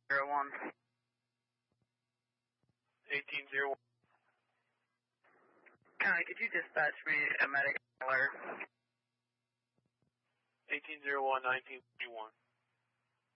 1801. 1801. County, could you dispatch me a medic alert? 1801, 1931.